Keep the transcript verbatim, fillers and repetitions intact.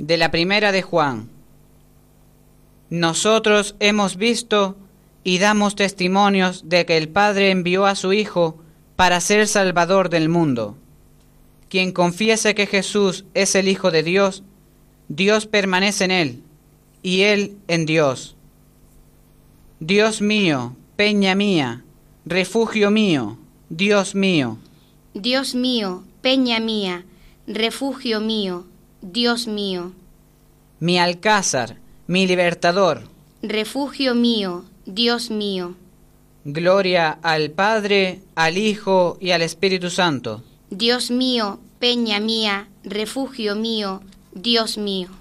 De la primera de Juan. Nosotros hemos visto y damos testimonios de que el Padre envió a su Hijo para ser Salvador del mundo. Quien confiese que Jesús es el Hijo de Dios, Dios permanece en él, y él en Dios. Dios mío, peña mía, refugio mío, Dios mío. Dios mío, peña mía, refugio mío, Dios mío. Mi alcázar, mi libertador. Refugio mío, Dios mío. Gloria al Padre, al Hijo y al Espíritu Santo. Dios mío, peña mía, refugio mío, Dios mío.